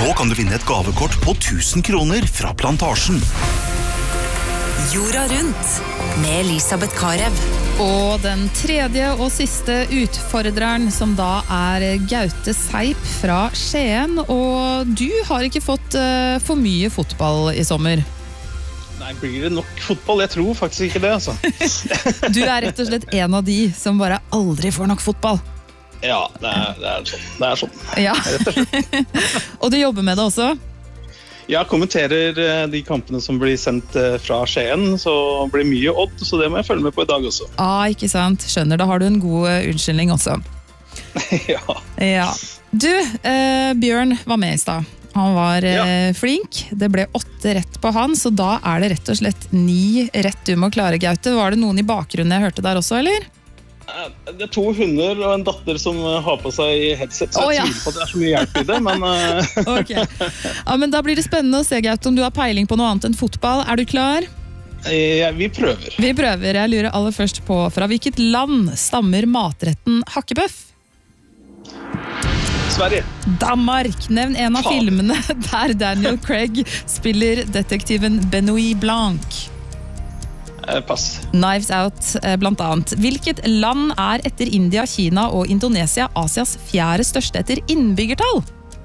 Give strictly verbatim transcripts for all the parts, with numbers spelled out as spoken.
Nå kan du vinne et gavekort på tusen kroner fra Plantasjen. Jorda rundt med Elisabeth Karev. Og den tredje og siste utfordreren, som da er Gaute Seip fra Skien. Og du har ikke fått uh, for mye fotball i sommer. Nei, blir det nok fotball? Jeg tror faktisk ikke det, altså. Du er rett og slett en av de som bare aldri får nok fotball. Ja, det er, det er sånn. Det er sånn. Ja. Rett og slett. Og du jobber med det også? Jeg kommenterer de kampene som blir sendt fra Skien, så blir mye odd, så det må jeg følge med på i dag også. Ah, ikke sant. Skjønner, da har du en god unnskyldning også. Ja. Ja. Du, eh, Bjørn var med i sted. Han var eh, Ja. flink. Det ble åtte rett på han, så da er det rett og slett ni rett du må klare, Gaute. Var det noen i bakgrunnen jeg hørte der også, eller? Det er to hunder og en datter som har på seg headset, så jeg Å, ja. tviler på at det er så mye hjelp i det, men... uh, Ok. Ja, men da blir det spennende å se, Gaute, om du har peiling på noe annet enn fotball. Er du klar? ja, vi prøver. Vi prøver. Jeg lurer aller først på, fra hvilket land stammer matretten hakkebøff? Sverige. Danmark. Nevn en av Faen. filmene der Daniel Craig spiller detektiven Benoit Blanc. Eh, pass. Knives Out, eh, blant annet. Hvilket land er etter India, Kina og Indonesia Asias fjerde største etter innbyggertall?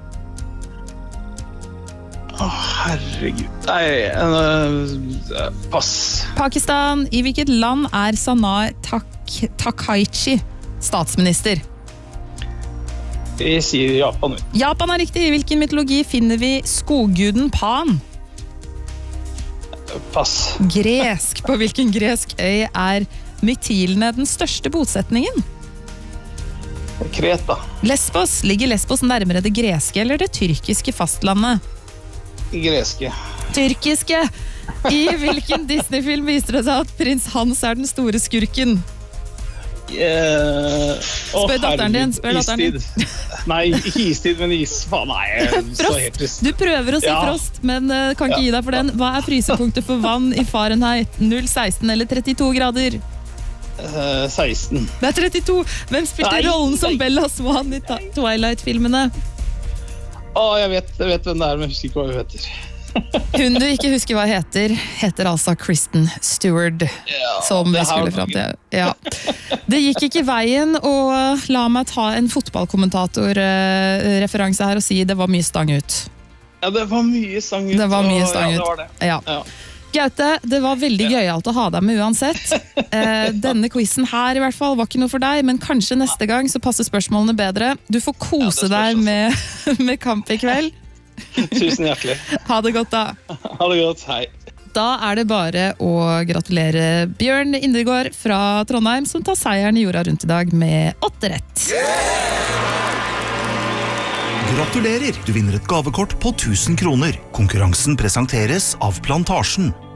Å, herregud. Nei, uh, pass. Pakistan. I hvilket land er Sanaa Tak Takaichi statsminister? Vi sier Japan. Japan er riktig. I hvilken mytologi finner vi skogguden Pan? Pass. Gresk. På hvilken gresk øy er Mytilene den største bosetningen? Kreta. Lesbos. Ligger Lesbos nærmere det greske eller det tyrkiske fastlandet? Greske. Tyrkiske. I hvilken Disney-film viser det seg at prins Hans er den store skurken? Uh, Spør datteren din, spør datteren din. Nei, ikke istid, men is. Faen, nei. Så helt trist. Du prøver å si Ja. frost, men uh, kan ikke Ja. gi deg for den. Hva er frysepunktet for vann i Fahrenheit? null, seksten eller trettito grader? Uh, seksten. Det er trettito. Hvem spilte Nei, rollen som nei. Bella Swan i ta- Twilight-filmene? Å, jeg vet, jeg vet hvem det er, men jeg husker ikke hva hun heter. Hun du ikke husker hva heter, heter altså Kristen Stewart, Ja, som vi det her skulle var fram til. Ja. Det gikk ikke veien, og la meg ta en fotballkommentator-referanse her og si det var mye stang ut. Ja, det var mye stang ut. Det var mye stang og, ja, ut. det var det. Ja. Ja. Gaute, det var veldig gøyalt å ha deg med uansett. Eh, denne quizen her i hvert fall var ikke noe for deg, men kanskje neste gang så passer spørsmålene bedre. Du får kose Ja, det spørs deg med, med kamp i kveld. Tusen hjertelig. Ha det godt da. Ha det godt, hei. Da er det bare å gratulere Bjørn Indergaard fra Trondheim, som tar seieren i jorda rundt i dag med åtte rett. Gratulerer! Du vinner et gavekort på tusen kroner. Konkurransen presenteres av Plantasjen.